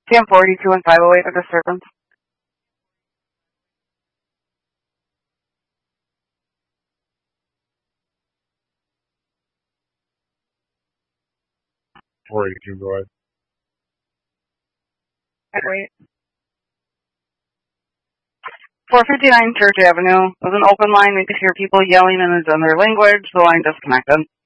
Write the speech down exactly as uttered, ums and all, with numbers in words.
Cam forty-two and five oh eight, a disturbance. four eighty-two, go ahead. Wait. four fifty-nine Church Avenue. It was an open line. We could hear people yelling in another language. The line disconnected.